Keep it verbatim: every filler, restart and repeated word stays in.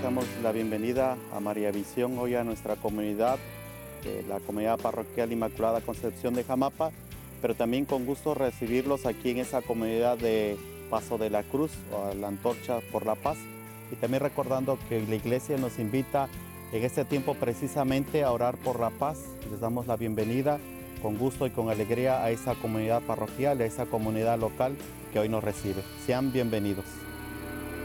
damos la bienvenida a María Visión hoy a nuestra comunidad, eh, la comunidad parroquial Inmaculada Concepción de Jamapa, pero también con gusto recibirlos aquí en esa comunidad de Paso de la Cruz, o la Antorcha por la Paz, y también recordando que la iglesia nos invita en este tiempo precisamente a orar por la paz. Les damos la bienvenida con gusto y con alegría a esa comunidad parroquial, a esa comunidad local que hoy nos recibe. Sean bienvenidos.